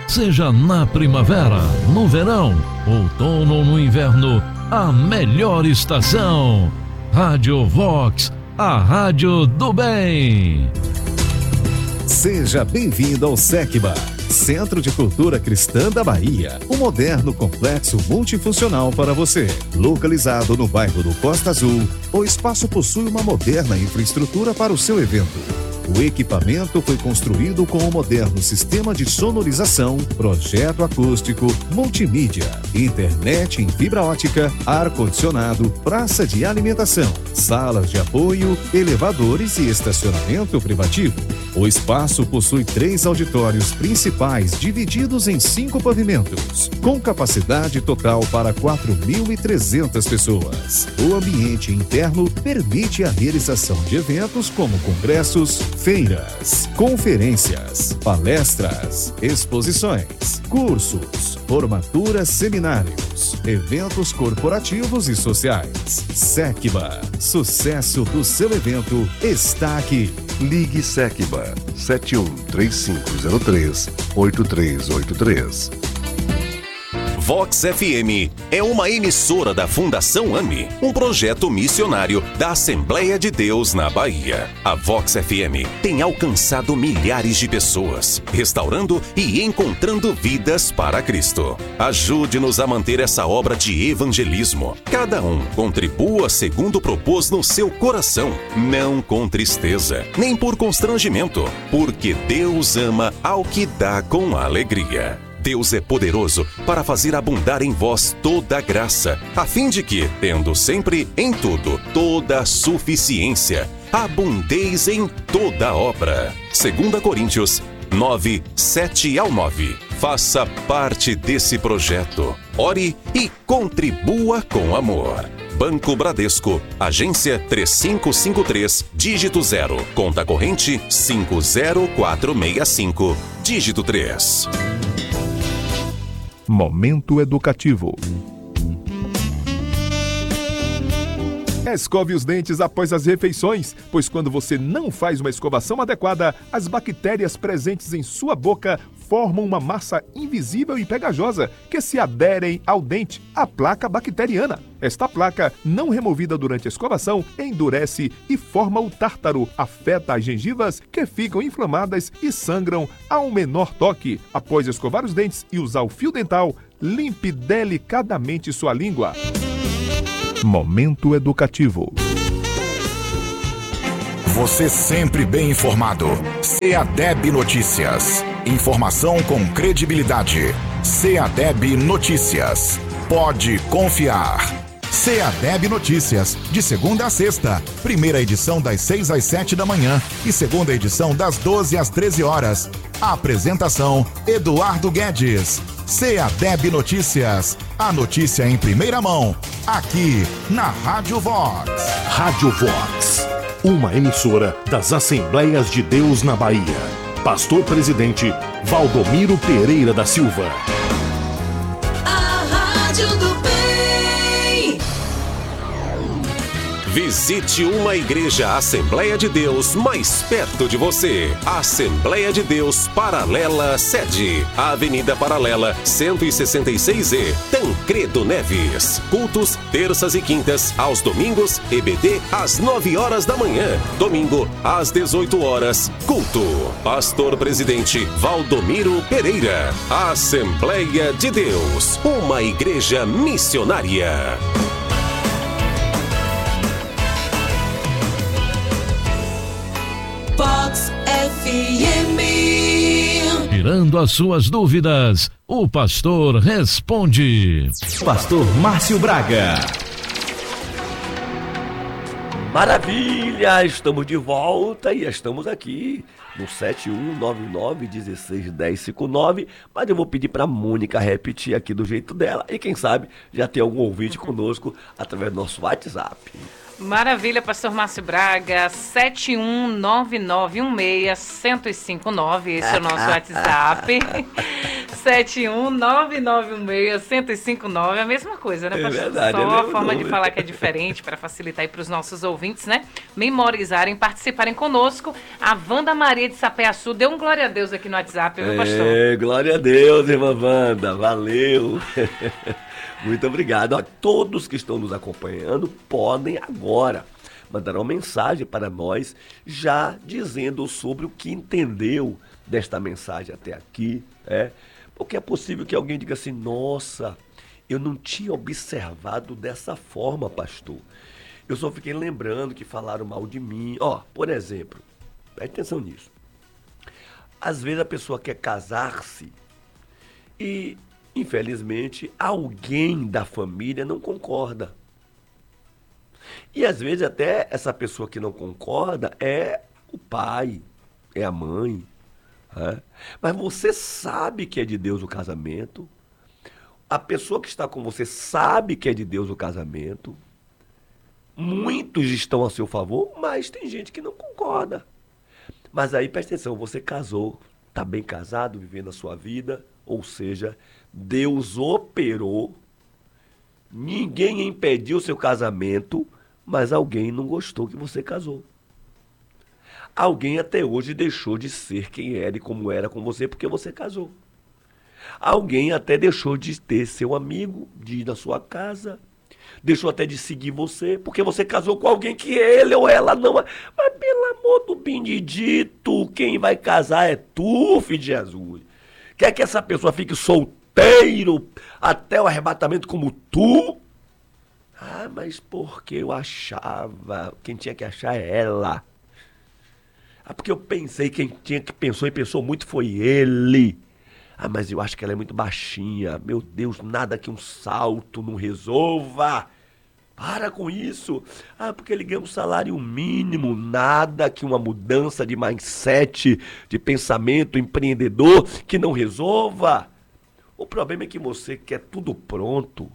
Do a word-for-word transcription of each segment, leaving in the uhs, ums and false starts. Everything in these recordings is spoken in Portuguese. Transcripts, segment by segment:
Seja na primavera, no verão, outono ou no inverno, a melhor estação. Rádio Vox, a rádio do bem. Seja bem-vindo ao SECBA, Centro de Cultura Cristã da Bahia, um moderno complexo multifuncional para você. Localizado no bairro do Costa Azul, o espaço possui uma moderna infraestrutura para o seu evento. O equipamento foi construído com um moderno sistema de sonorização, projeto acústico, multimídia, internet em fibra ótica, ar-condicionado, praça de alimentação, salas de apoio, elevadores e estacionamento privativo. O espaço possui três auditórios principais divididos em cinco pavimentos, com capacidade total para quatro mil e trezentas pessoas. O ambiente interno permite a realização de eventos como congressos, feiras, conferências, palestras, exposições, cursos, formaturas, seminários, eventos corporativos e sociais. SECBA, sucesso do seu evento está aqui. Ligue SECBA sete um três cinco zero três oito três oito três. Vox F M é uma emissora da Fundação AME, um projeto missionário da Assembleia de Deus na Bahia. A Vox F M tem alcançado milhares de pessoas, restaurando e encontrando vidas para Cristo. Ajude-nos a manter essa obra de evangelismo. Cada um contribua segundo propôs no seu coração, não com tristeza, nem por constrangimento, porque Deus ama ao que dá com alegria. Deus é poderoso para fazer abundar em vós toda a graça, a fim de que, tendo sempre em tudo toda a suficiência, abundeis em toda obra. Segunda Coríntios nove, sete ao nove. Faça parte desse projeto. Ore e contribua com amor. Banco Bradesco, agência três cinco cinco três, dígito zero, conta corrente cinco zero quatro seis cinco, dígito três. Momento educativo. Escove os dentes após as refeições, pois quando você não faz uma escovação adequada, as bactérias presentes em sua boca formam uma massa invisível e pegajosa que se aderem ao dente, a placa bacteriana. Esta placa, não removida durante a escovação, endurece e forma o tártaro, afeta as gengivas que ficam inflamadas e sangram ao menor toque. Após escovar os dentes e usar o fio dental, limpe delicadamente sua língua. Momento educativo. Você sempre bem informado. CEADEB Notícias. Informação com credibilidade. CEADEB Notícias. Pode confiar. CEADEB Notícias, de segunda a sexta. Primeira edição das seis às sete da manhã e segunda edição das doze às treze horas. Apresentação: Eduardo Guedes. CEADEB Notícias. A notícia em primeira mão, aqui na Rádio Vox. Rádio Vox, uma emissora das Assembleias de Deus na Bahia. Pastor Presidente Valdomiro Pereira da Silva. A Rádio do Bem. Visite uma igreja Assembleia de Deus mais perto de você. Assembleia de Deus Paralela Sede, Avenida Paralela cento e sessenta e seis E, Tancredo Neves. Cultos terças e quintas, aos domingos, E B D às nove horas da manhã. Domingo às dezoito horas, culto. Pastor Presidente Valdomiro Pereira. Assembleia de Deus, uma igreja missionária. Vox F M. Tirando as suas dúvidas, o pastor responde. Pastor Márcio Braga. Maravilha, estamos de volta e estamos aqui no sete um nove nove um seis um zero cinco nove, mas eu vou pedir para a Mônica repetir aqui do jeito dela e quem sabe já tem algum ouvinte conosco através do nosso WhatsApp. Maravilha, pastor Márcio Braga, sete um nove nove um seis um zero cinco nove, esse é o nosso WhatsApp. sete um nove nove um seis, um zero cinco nove, a mesma coisa, né, É pastor? verdade, Só é a mesmo forma de número. falar que é diferente para facilitar aí para os nossos ouvintes, né? Memorizarem, participarem conosco. A Wanda Maria de Sapeaçu deu um glória a Deus aqui no WhatsApp, viu, pastor? É, glória a Deus, irmã Wanda, valeu. Muito obrigado. Ó, todos que estão nos acompanhando podem agora mandar uma mensagem para nós, já dizendo sobre o que entendeu desta mensagem até aqui, né? Porque é possível que alguém diga assim, nossa, eu não tinha observado dessa forma, pastor. Eu só fiquei lembrando que falaram mal de mim. Ó, por exemplo, preste atenção nisso. Às vezes a pessoa quer casar-se e, infelizmente, alguém da família não concorda. E às vezes até essa pessoa que não concorda é o pai, é a mãe. Né? Mas você sabe que é de Deus o casamento. A pessoa que está com você sabe que é de Deus o casamento. Muitos estão a seu favor, mas tem gente que não concorda. Mas aí, presta atenção, você casou, está bem casado, vivendo a sua vida, ou seja, Deus operou, ninguém impediu o seu casamento, mas alguém não gostou que você casou. Alguém até hoje deixou de ser quem era e como era com você porque você casou. Alguém até deixou de ter seu amigo, de ir na sua casa, deixou até de seguir você, porque você casou com alguém que ele ou ela não... Mas pelo amor do Benedito, quem vai casar é tu, filho de Jesus. Quer que essa pessoa fique solteiro até o arrebatamento como tu? Ah, mas porque eu achava, quem tinha que achar é ela. Ah, porque eu pensei, quem tinha que pensou e pensou muito foi ele. Ah, mas eu acho que ela é muito baixinha. Meu Deus, nada que um salto não resolva. Para com isso. Ah, porque ele ganha um salário mínimo. Nada que uma mudança de mindset, de pensamento empreendedor que não resolva. O problema é que você quer tudo pronto.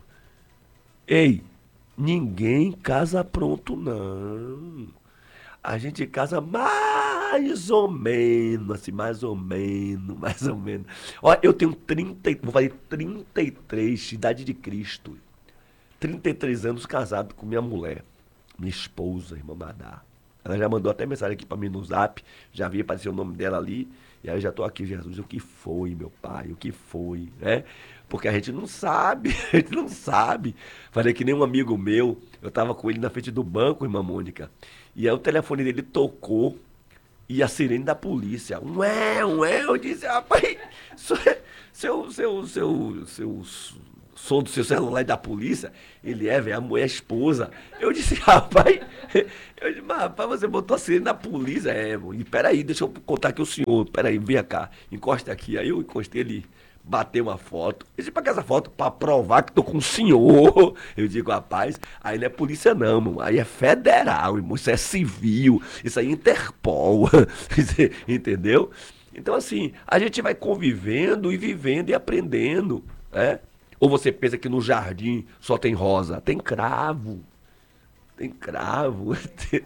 Ei, ninguém casa pronto, não. A gente casa mais ou menos, assim, mais ou menos, mais ou menos. Olha, eu tenho trinta, vou fazer trinta e três, idade de Cristo. trinta e três anos casado com minha mulher, minha esposa, irmã Madá. Ela já mandou até mensagem aqui para mim no Zap, já vi aparecer o nome dela ali, e aí eu já tô aqui, Jesus, o que foi, meu pai, o que foi, né? Porque a gente não sabe, a gente não sabe. Falei que nem um amigo meu, eu tava com ele na frente do banco, irmã Mônica, e aí o telefone dele tocou e a sirene da polícia. Ué, ué, eu disse, rapaz, seu, seu, seu, seu, seu som do seu celular é da polícia? Ele é, velho, a mulher, a esposa. Eu disse, rapaz, eu disse, mas rapaz, você botou a sirene da polícia? É, e peraí, deixa eu contar aqui o senhor, peraí, vem cá, encosta aqui. Aí eu encostei ele. Bateu uma foto. Eu disse, pra que essa foto? Pra provar que tô com o senhor. Eu digo, rapaz, aí não é polícia não, irmão. Aí é federal, irmão. Isso é civil. Isso aí é Interpol. Entendeu? Então, assim, a gente vai convivendo e vivendo e aprendendo, né? Ou você pensa que no jardim só tem rosa? Tem cravo. Tem cravo.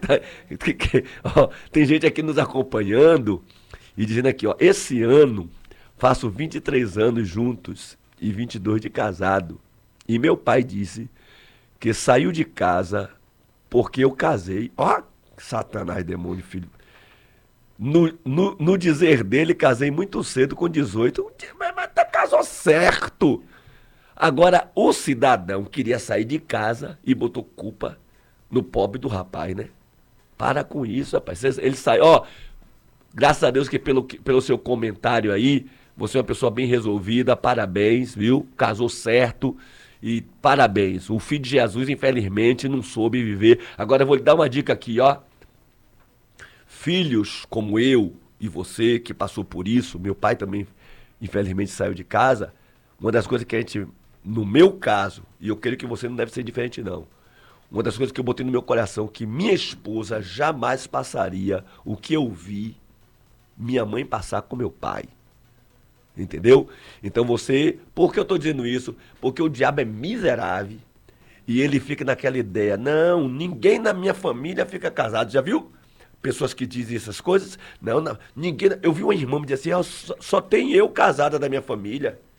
Ó, tem gente aqui nos acompanhando e dizendo aqui, ó, esse ano... Faço vinte e três anos juntos e vinte e dois de casado. E meu pai disse que saiu de casa porque eu casei. Ó, Satanás, demônio, filho. No, no, no dizer dele, casei muito cedo, com dezoito. Mas, mas tá, casou certo. Agora, o cidadão queria sair de casa e botou culpa no pobre do rapaz, né? Para com isso, rapaz. Ele sai, ó, graças a Deus que pelo, pelo seu comentário aí, você é uma pessoa bem resolvida, parabéns, viu? Casou certo e parabéns. O filho de Jesus, infelizmente, não soube viver. Agora eu vou lhe dar uma dica aqui, ó. Filhos como eu e você, que passou por isso, meu pai também, infelizmente, saiu de casa. Uma das coisas que a gente, no meu caso, e eu creio que você não deve ser diferente, não. Uma das coisas que eu botei no meu coração, que minha esposa jamais passaria o que eu vi minha mãe passar com meu pai. Entendeu? Então você... Por que eu estou dizendo isso? Porque o diabo é miserável e ele fica naquela ideia, não, ninguém na minha família fica casado, já viu? Pessoas que dizem essas coisas, não, não ninguém... Eu vi uma irmã me dizer assim, oh, só, só tem eu casada da minha família.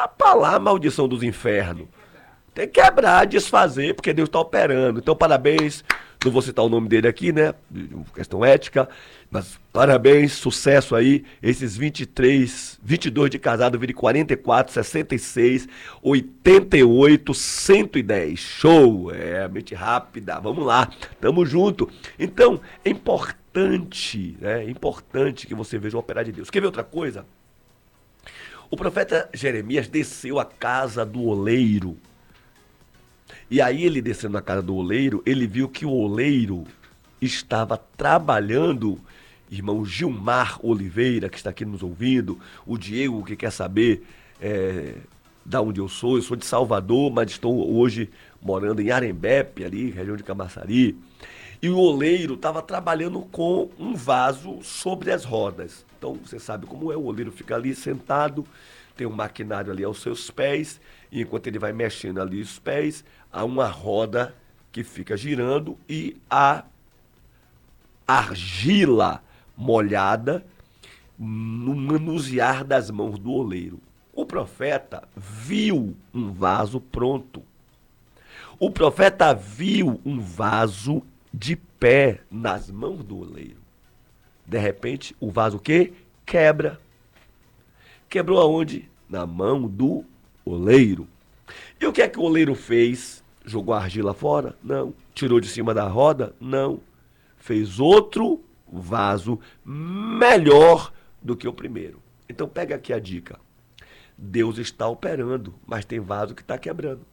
tá pra lá a maldição dos infernos. Tem que quebrar, desfazer, porque Deus está operando. Então, parabéns. Não vou citar o nome dele aqui, né? Questão ética. Mas parabéns, sucesso aí. Esses vinte e três, vinte e dois de casado, vira quarenta e quatro, sessenta e seis, oitenta e oito, cento e dez. Show! É, mente rápida. Vamos lá. Tamo junto. Então, é importante, né? É importante que você veja o operar de Deus. Quer ver outra coisa? O profeta Jeremias desceu à casa do oleiro. E aí ele descendo na casa do oleiro, ele viu que o oleiro estava trabalhando, irmão Gilmar Oliveira, que está aqui nos ouvindo, o Diego, que quer saber é, da onde eu sou, eu sou de Salvador, mas estou hoje morando em Arembepe, ali, região de Camaçari. E o oleiro estava trabalhando com um vaso sobre as rodas. Então, você sabe como é, o oleiro fica ali sentado, tem um maquinário ali aos seus pés, e enquanto ele vai mexendo ali os pés, há uma roda que fica girando e a argila molhada no manusear das mãos do oleiro. O profeta viu um vaso pronto. O profeta viu um vaso de pé nas mãos do oleiro. De repente, o vaso o quê? Quebra. Quebrou aonde? Na mão do oleiro. E o que é que o oleiro fez? Jogou a argila fora? Não. Tirou de cima da roda? Não. Fez outro vaso melhor do que o primeiro. Então pega aqui a dica. Deus está operando, mas tem vaso que está quebrando.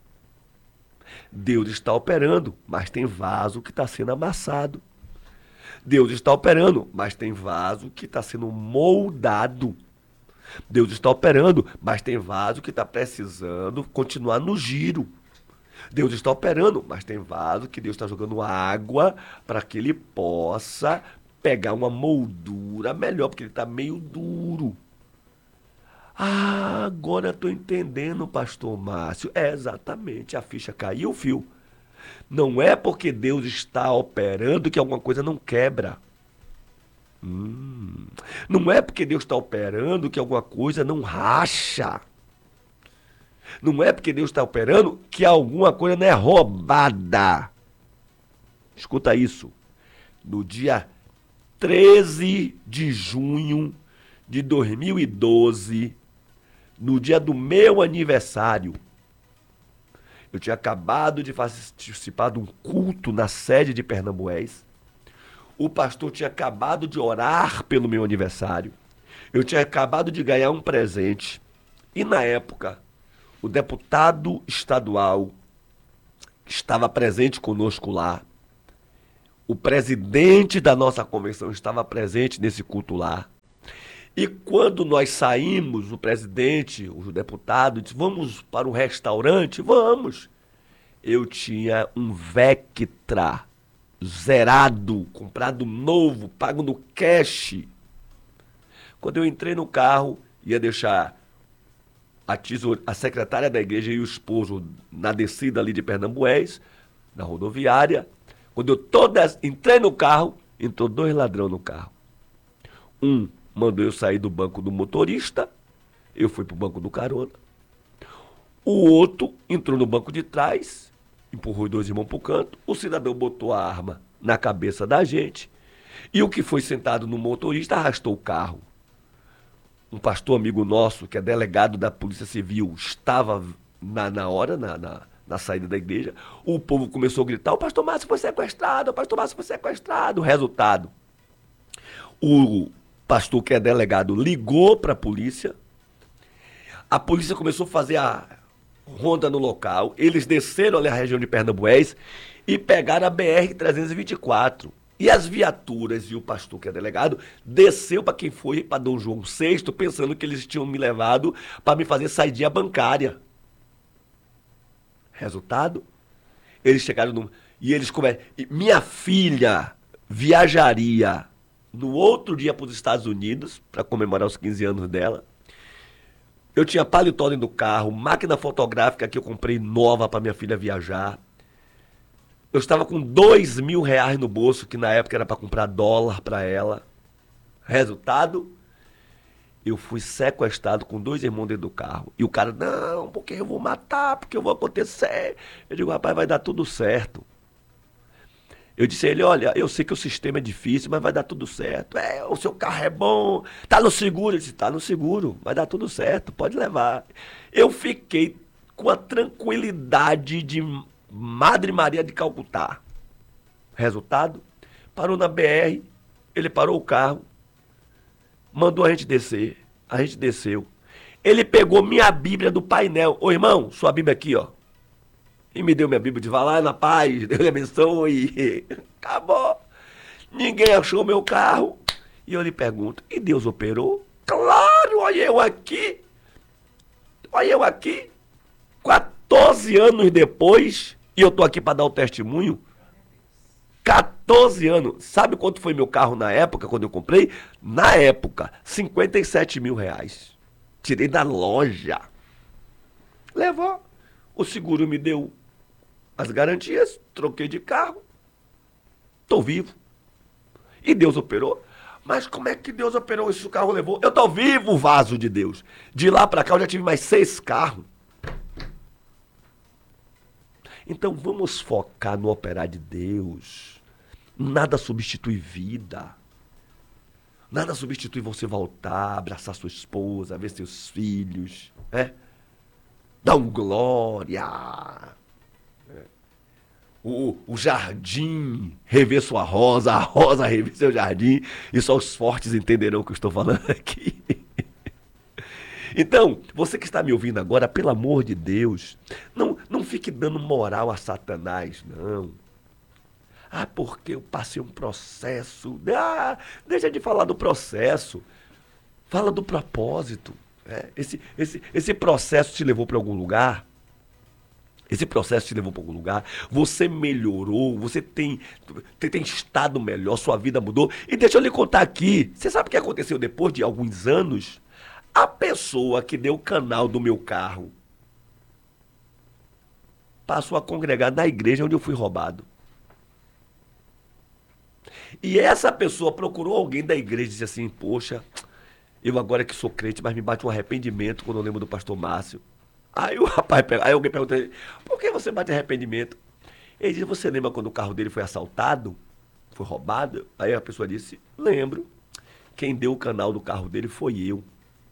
Deus está operando, mas tem vaso que está sendo amassado. Deus está operando, mas tem vaso que está sendo moldado. Deus está operando, mas tem vaso que está precisando continuar no giro. Deus está operando, mas tem vaso que Deus está jogando água para que ele possa pegar uma moldura melhor, porque ele está meio duro. Ah, agora estou entendendo, pastor Márcio. É exatamente, a ficha caiu, fio. Não é porque Deus está operando que alguma coisa não quebra. Hum, não é porque Deus está operando que alguma coisa não racha. Não é porque Deus está operando que alguma coisa não é roubada. Escuta isso. No dia treze de junho de dois mil e doze, no dia do meu aniversário, eu tinha acabado de participar de um culto na sede de Pernambués. O pastor tinha acabado de orar pelo meu aniversário. Eu tinha acabado de ganhar um presente. E na época, o deputado estadual estava presente conosco lá. O presidente da nossa convenção estava presente nesse culto lá. E quando nós saímos, o presidente, o deputado, disse, vamos para o restaurante? Vamos. Eu tinha um Vectra zerado, comprado novo, pago no cash. Quando eu entrei no carro, ia deixar a, tesoura, a secretária da igreja e o esposo na descida ali de Pernambués, na rodoviária. Quando eu toda, entrei no carro, entrou dois ladrões no carro. Um mandou eu sair do banco do motorista, eu fui pro banco do carona. O outro entrou no banco de trás, empurrou os dois irmãos pro canto, o cidadão botou a arma na cabeça da gente, e o que foi sentado no motorista arrastou o carro. Um pastor amigo nosso, que é delegado da Polícia Civil, estava na, na hora, na, na, na saída da igreja, o povo começou a gritar, o pastor Márcio foi sequestrado, o pastor Márcio foi sequestrado. Resultado, o pastor que é delegado ligou para a polícia, a polícia começou a fazer a ronda no local, eles desceram ali a região de Pernambués e pegaram a B R trezentos e vinte e quatro. E as viaturas e o pastor que é delegado desceu para quem foi para Dom João sexto, pensando que eles tinham me levado para me fazer saidinha bancária. Resultado, eles chegaram no... E eles começaram... Minha filha viajaria no outro dia para os Estados Unidos, para comemorar os quinze anos dela. Eu tinha paletó dentro do carro, máquina fotográfica que eu comprei nova para minha filha viajar. Eu estava com dois mil reais no bolso, que na época era para comprar dólar para ela. Resultado, eu fui sequestrado com dois irmãos dentro do carro. E o cara, não, porque eu vou matar, porque eu vou acontecer. Eu digo, rapaz, vai dar tudo certo. Eu disse a ele, olha, eu sei que o sistema é difícil, mas vai dar tudo certo. É, o seu carro é bom, tá no seguro. Ele disse, tá no seguro, vai dar tudo certo, pode levar. Eu fiquei com a tranquilidade de Madre Maria de Calcutá. Resultado, parou na B R, ele parou o carro, mandou a gente descer, a gente desceu. Ele pegou minha Bíblia do painel. Ô irmão, sua Bíblia aqui, ó. E me deu minha Bíblia de vai na paz, Deus lhe abençoe. Acabou. Ninguém achou meu carro. E eu lhe pergunto, e Deus operou? Claro, olha eu aqui. Olha eu aqui. quatorze anos depois, e eu tô aqui para dar o testemunho. quatorze anos. Sabe quanto foi meu carro na época, quando eu comprei? Na época, cinquenta e sete mil reais. Tirei da loja. Levou. O seguro me deu as garantias, troquei de carro. Tô vivo. E Deus operou. Mas como é que Deus operou isso? O carro levou. Eu tô vivo, vaso de Deus. De lá pra cá eu já tive mais seis carros. Então vamos focar no operar de Deus. Nada substitui vida. Nada substitui você voltar, abraçar sua esposa, ver seus filhos, né? Dar um glória. O, o jardim rever sua rosa, a rosa rever seu jardim. E só os fortes entenderão o que eu estou falando aqui. Então, você que está me ouvindo agora, pelo amor de Deus, não, não fique dando moral a Satanás, não. Ah, porque eu passei um processo. Ah, deixa de falar do processo. Fala do propósito. É, esse, esse, esse processo te levou para algum lugar? Esse processo te levou para algum lugar? Você melhorou? Você tem, tem, tem estado melhor? Sua vida mudou? E deixa eu lhe contar aqui. Você sabe o que aconteceu depois de alguns anos? A pessoa que deu o canal do meu carro passou a congregar na igreja onde eu fui roubado. E essa pessoa procurou alguém da igreja e disse assim, poxa, eu agora que sou crente, mas me bate um arrependimento quando eu lembro do pastor Márcio. Aí o rapaz, aí alguém perguntou, por que você bate arrependimento? Ele disse, você lembra quando o carro dele foi assaltado? Foi roubado? Aí a pessoa disse, lembro. Quem deu o canal do carro dele foi eu.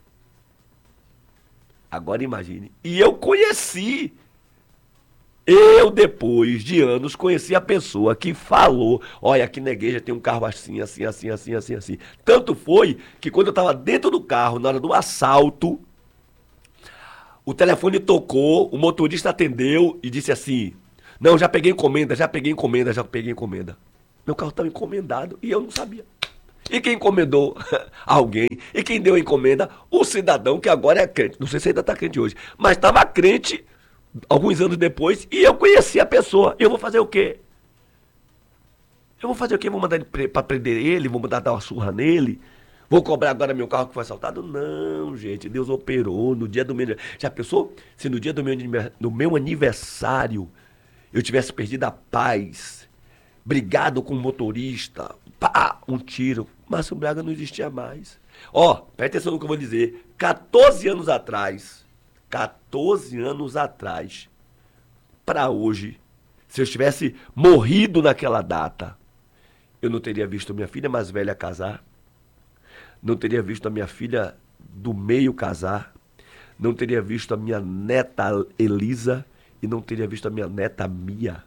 Agora imagine. E eu conheci. Eu, depois de anos, conheci a pessoa que falou, olha, aqui na igreja tem um carro assim, assim, assim, assim, assim, assim. Tanto foi que quando eu estava dentro do carro, na hora do assalto, o telefone tocou, o motorista atendeu e disse assim, não, já peguei encomenda, já peguei encomenda, já peguei encomenda. Meu carro estava encomendado e eu não sabia. E quem encomendou? Alguém. E quem deu a encomenda? O cidadão que agora é crente. Não sei se ainda está crente hoje, mas estava crente alguns anos depois, e eu conheci a pessoa. Eu vou fazer o quê? Eu vou fazer o quê? Vou mandar ele para prender ele? Vou mandar dar uma surra nele? Vou cobrar agora meu carro que foi assaltado? Não, gente. Deus operou no dia do meu... Já pensou? Se no dia do meu, do meu aniversário eu tivesse perdido a paz, brigado com o motorista, pá, um tiro, Márcio Braga não existia mais. Ó, presta atenção no que eu vou dizer. quatorze anos atrás... quatorze anos atrás, para hoje, se eu tivesse morrido naquela data, eu não teria visto a minha filha mais velha casar, não teria visto a minha filha do meio casar, não teria visto a minha neta Elisa e não teria visto a minha neta Mia.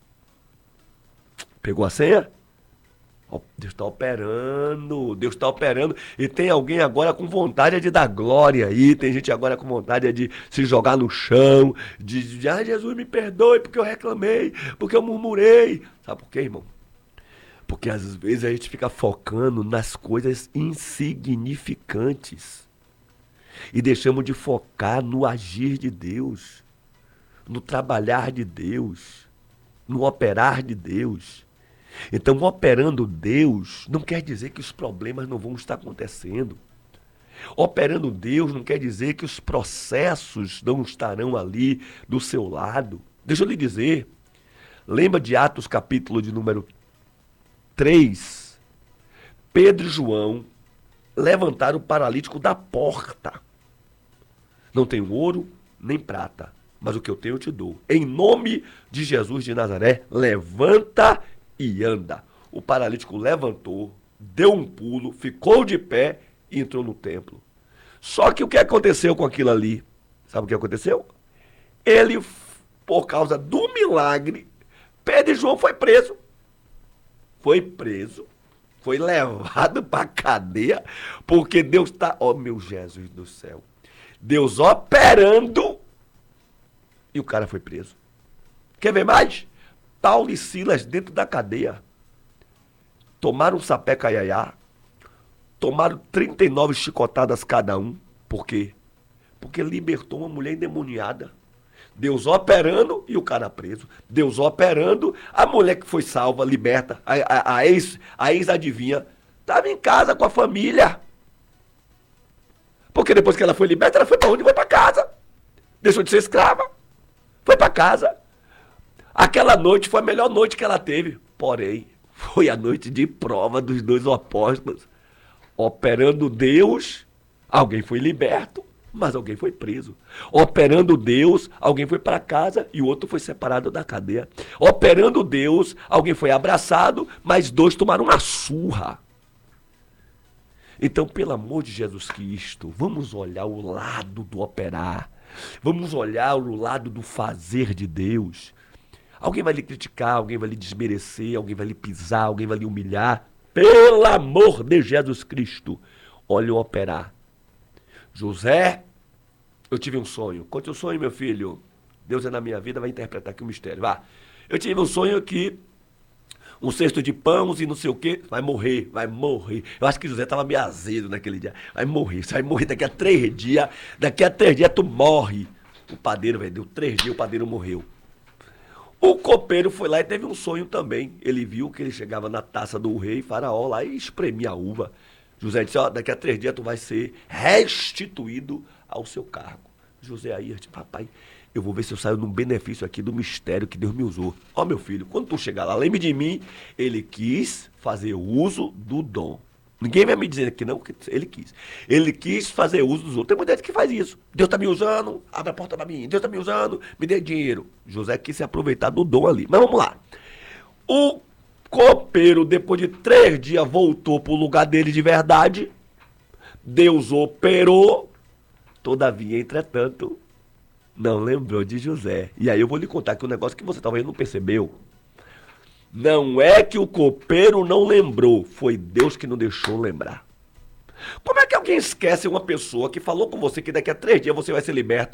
Pegou a senha? Deus está operando, Deus está operando. E tem alguém agora com vontade de dar glória aí. Tem gente agora com vontade de se jogar no chão, de dizer, ah, Jesus me perdoe porque eu reclamei, porque eu murmurei. Sabe por quê, irmão? Porque às vezes a gente fica focando nas coisas insignificantes e deixamos de focar no agir de Deus, no trabalhar de Deus, no operar de Deus. Então, operando Deus não quer dizer que os problemas não vão estar acontecendo. Operando Deus não quer dizer que os processos não estarão ali do seu lado. Deixa eu lhe dizer, lembra de Atos capítulo de número três? Pedro e João levantar o paralítico da porta. Não tenho ouro nem prata, mas o que eu tenho eu te dou. Em nome de Jesus de Nazaré, levanta e anda. O paralítico levantou, deu um pulo, ficou de pé e entrou no templo. Só que o que aconteceu com aquilo ali? Sabe o que aconteceu? Ele, por causa do milagre, Pedro e João foi preso. Foi preso, foi levado para a cadeia, porque Deus está, ó meu Jesus do céu, Deus operando, e o cara foi preso. Quer ver mais? Paulo e Silas dentro da cadeia tomaram um sapé caiaiá, tomaram trinta e nove chicotadas cada um. Por quê? Porque libertou uma mulher endemoniada. Deus operando e o cara preso. Deus operando, a mulher que foi salva, liberta, a, a, a, ex, a ex-adivinha, estava em casa com a família. Porque depois que ela foi liberta, ela foi para onde? Foi para casa. Deixou de ser escrava. Foi para casa. Aquela noite foi a melhor noite que ela teve. Porém, foi a noite de prova dos dois apóstolos. Operando Deus, alguém foi liberto, mas alguém foi preso. Operando Deus, alguém foi para casa e o outro foi separado da cadeia. Operando Deus, alguém foi abraçado, mas dois tomaram uma surra. Então, pelo amor de Jesus Cristo, vamos olhar o lado do operar. Vamos olhar o lado do fazer de Deus. Alguém vai lhe criticar, alguém vai lhe desmerecer, alguém vai lhe pisar, alguém vai lhe humilhar. Pelo amor de Jesus Cristo, olha o operar. José, eu tive um sonho. Conte o sonho, meu filho. Deus é na minha vida, vai interpretar aqui o mistério. Vá. Eu tive um sonho que um cesto de pães e não sei o quê, vai morrer, vai morrer. Eu acho que José estava meio azedo naquele dia. Vai morrer, você vai morrer daqui a três dias. Daqui a três dias tu morre. O padeiro, velho, deu três dias, o padeiro morreu. O copeiro foi lá e teve um sonho também. Ele viu que ele chegava na taça do rei Faraó lá e espremia a uva. José disse, ó, daqui a três dias tu vai ser restituído ao seu cargo. José aí disse, papai, eu vou ver se eu saio num benefício aqui do mistério que Deus me usou. Ó, meu filho, quando tu chegar lá, lembre de mim, ele quis fazer uso do dom. Ninguém vai me dizer que não, que ele quis. Ele quis fazer uso dos outros. Tem muita gente que faz isso. Deus está me usando, abre a porta para mim. Deus está me usando, me dê dinheiro. José quis se aproveitar do dom ali. Mas vamos lá. O copeiro, depois de três dias, voltou para o lugar dele de verdade. Deus operou. Todavia, entretanto, não lembrou de José. E aí eu vou lhe contar aqui um negócio que você talvez não percebeu. Não é que o copeiro não lembrou, foi Deus que não deixou lembrar. Como é que alguém esquece uma pessoa que falou com você que daqui a três dias você vai ser liberto?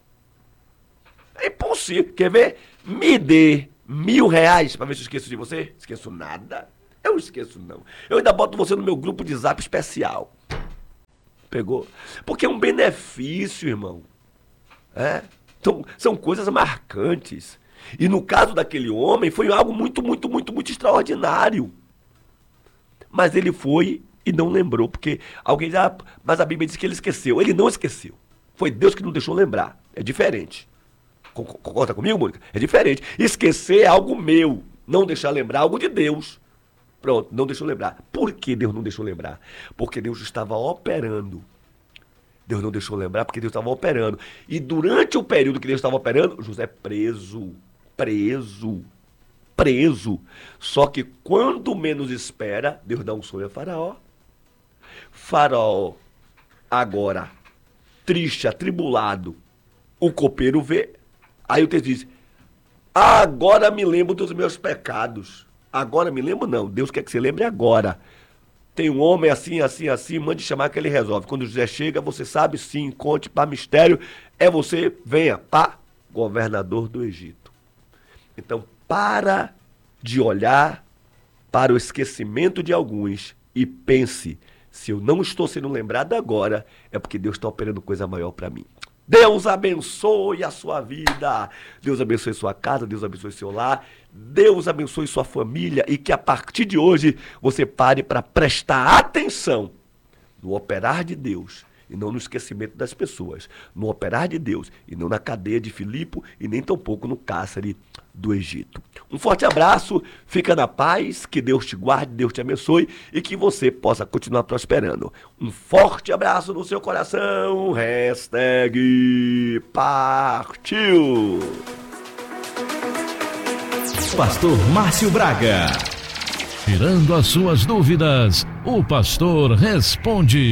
É impossível. Quer ver? Me dê mil reais para ver se eu esqueço de você. Esqueço nada. Eu não esqueço não. Eu ainda boto você no meu grupo de zap especial. Pegou? Porque é um benefício, irmão. É? Então, são coisas marcantes. E no caso daquele homem, foi algo muito, muito, muito, muito extraordinário. Mas ele foi e não lembrou, porque alguém diz, ah, mas a Bíblia diz que ele esqueceu. Ele não esqueceu. Foi Deus que não deixou lembrar. É diferente. Concorda comigo, Mônica? É diferente. Esquecer é algo meu. Não deixar lembrar é algo de Deus. Pronto, não deixou lembrar. Por que Deus não deixou lembrar? Porque Deus estava operando. Deus não deixou lembrar porque Deus estava operando. E durante o período que Deus estava operando, José preso. Preso, preso. Só que quando menos espera, Deus dá um sonho a Faraó. Faraó, agora, triste, atribulado, o copeiro vê. Aí o texto diz, agora me lembro dos meus pecados. Agora me lembro não, Deus quer que você lembre agora. Tem um homem assim, assim, assim, mande chamar que ele resolve. Quando José chega, você sabe sim, conte para mistério, é você, venha, pá, governador do Egito. Então, para de olhar para o esquecimento de alguns e pense, se eu não estou sendo lembrado agora, é porque Deus está operando coisa maior para mim. Deus abençoe a sua vida, Deus abençoe sua casa, Deus abençoe seu lar, Deus abençoe sua família e que a partir de hoje você pare para prestar atenção no operar de Deus e não no esquecimento das pessoas, no operar de Deus e não na cadeia de Filipe e nem tampouco no cárcere do Egito. Um forte abraço, fica na paz, que Deus te guarde, Deus te abençoe e que você possa continuar prosperando. Um forte abraço no seu coração, hashtag partiu! Pastor Márcio Braga. Tirando as suas dúvidas, o pastor responde.